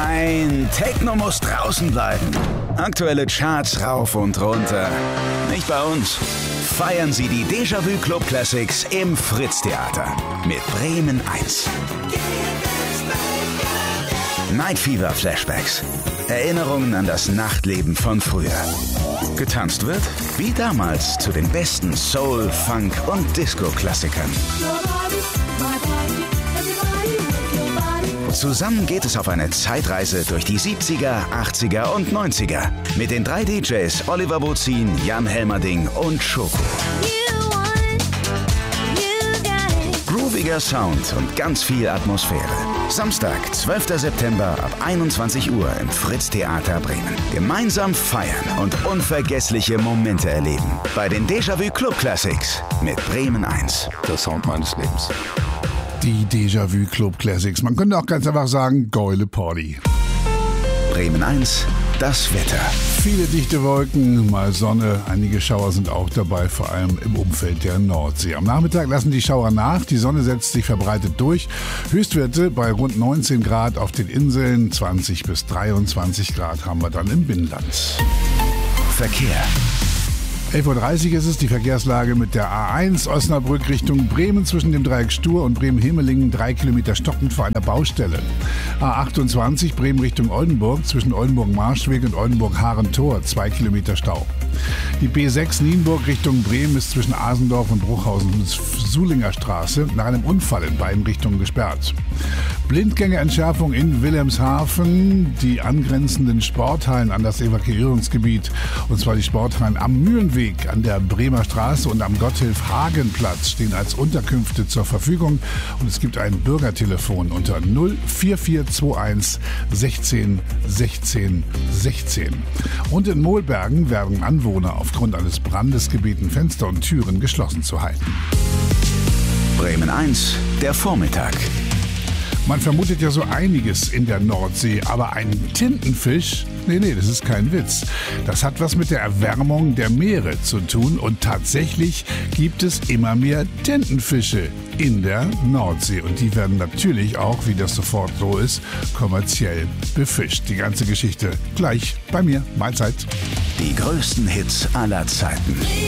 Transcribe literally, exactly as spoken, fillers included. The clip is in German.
Nein, Techno muss draußen bleiben. Aktuelle Charts rauf und runter. Nicht bei uns. Feiern Sie die Déjà-vu Club Classics im Fritz-Theater mit Bremen eins. Night Fever Flashbacks. Erinnerungen an das Nachtleben von früher. Getanzt wird wie damals zu den besten Soul, Funk und Disco-Klassikern. Zusammen geht es auf eine Zeitreise durch die siebziger, achtziger und neunziger mit den drei D Js Oliver Bozin, Jan Helmerding und Schoko. Grooviger Sound und ganz viel Atmosphäre. Samstag, zwölfter September ab einundzwanzig Uhr im Fritz-Theater Bremen. Gemeinsam feiern und unvergessliche Momente erleben. Bei den Déjà-vu Club Classics mit Bremen eins. Der Sound meines Lebens. Die Déjà-vu Club Classics. Man könnte auch ganz einfach sagen, geile Party. Bremen eins, das Wetter. Viele dichte Wolken, mal Sonne, einige Schauer sind auch dabei, vor allem im Umfeld der Nordsee. Am Nachmittag lassen die Schauer nach, die Sonne setzt sich verbreitet durch. Höchstwerte bei rund neunzehn Grad auf den Inseln, zwanzig bis dreiundzwanzig Grad haben wir dann im Binnenland. Verkehr. elf Uhr dreißig ist es, die Verkehrslage mit der A eins Osnabrück Richtung Bremen zwischen dem Dreieck Stur und Bremen-Hemelingen, drei Kilometer stockend vor einer Baustelle. A achtundzwanzig Bremen Richtung Oldenburg zwischen Oldenburg-Marschweg und Oldenburg-Harentor, zwei Kilometer Stau. Die B sechs Nienburg Richtung Bremen ist zwischen Asendorf und Bruchhausen und Sulinger Straße nach einem Unfall in beiden Richtungen gesperrt. Blindgängerentschärfung in Wilhelmshaven, die angrenzenden Sporthallen an das Evakuierungsgebiet, und zwar die Sporthallen am Mühlenweg, an der Bremer Straße und am Gotthilf-Hagen-Platz stehen als Unterkünfte zur Verfügung, und es gibt ein Bürgertelefon unter null vier vier zwei eins sechzehn sechzehn sechzehn. Und in Mohlbergen werden Anwohner aufgrund eines Brandes gebeten, Fenster und Türen geschlossen zu halten. Bremen eins, der Vormittag. Man vermutet ja so einiges in der Nordsee, aber ein Tintenfisch? Nee, nee, das ist kein Witz. Das hat was mit der Erwärmung der Meere zu tun, und tatsächlich gibt es immer mehr Tintenfische in der Nordsee. Und die werden natürlich auch, wie das sofort so ist, kommerziell befischt. Die ganze Geschichte gleich bei mir. Mahlzeit. Die größten Hits aller Zeiten.